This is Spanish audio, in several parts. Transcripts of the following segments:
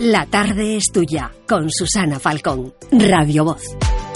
La tarde es tuya, con Susana Falcón, Radio Voz.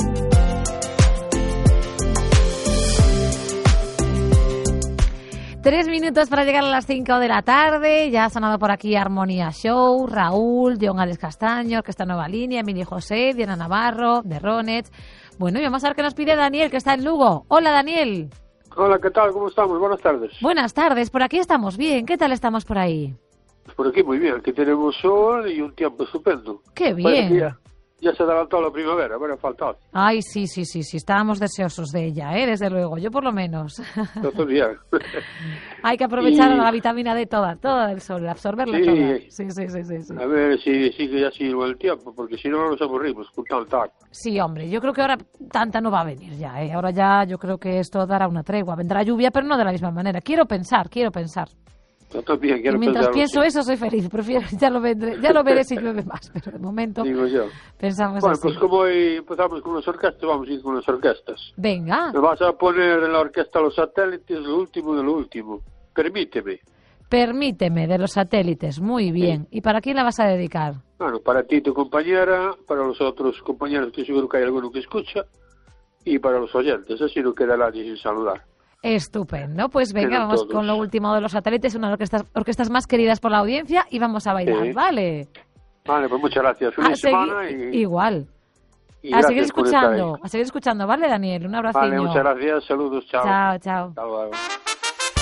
Tres minutos para llegar a las 5 de la tarde. Ya ha sonado por aquí Armonía Show, Raúl, John Alex Castaño, que está en Nueva Línea, Emilio José, Diana Navarro, de Ronets. Bueno, y vamos a ver qué nos pide Daniel, que está en Lugo. Hola, Daniel. Hola, ¿qué tal? ¿Cómo estamos? Buenas tardes. Buenas tardes, por aquí estamos bien. ¿Qué tal estamos por ahí? Por aquí muy bien, aquí tenemos sol y un tiempo estupendo. ¡Qué bien! Ya se adelantó la primavera, bueno, faltaba. Ay, sí, estábamos deseosos de ella, desde luego, yo por lo menos. Yo también. Hay que aprovechar la vitamina D toda del sol, absorberla toda. Sí. A ver si sigue así el tiempo, porque si no nos aburrimos con tal. Sí, hombre, yo creo que ahora tanta no va a venir ya, Ahora ya yo creo que esto dará una tregua. Vendrá lluvia, pero no de la misma manera. Quiero pensar. Yo también quiero y mientras pienso así. eso soy feliz. Prefiero, ya lo veré si llueve más, pero de momento Digo yo. Pensamos bueno, así. Pues como hoy empezamos con las orquestas, vamos a ir con las orquestas. Venga. Me vas a poner en la orquesta Los Satélites lo último de lo último. Permíteme, de Los Satélites, muy bien. Sí. ¿Y para quién la vas a dedicar? Bueno, para ti, tu compañera, para los otros compañeros, que seguro que hay alguno que escucha, y para los oyentes, así no queda nadie sin saludar. Estupendo, pues venga, Pero vamos todos. con lo último de Los Satélites, una de las orquestas más queridas por la audiencia, y vamos a bailar, Sí. ¿vale? Vale, pues muchas gracias. Feliz semana y... Igual. Y A seguir gracias por estar ahí. escuchando, ¿vale, Daniel? Un abrazo. Vale, muchas gracias. Saludos, chao. Chao. Hasta luego.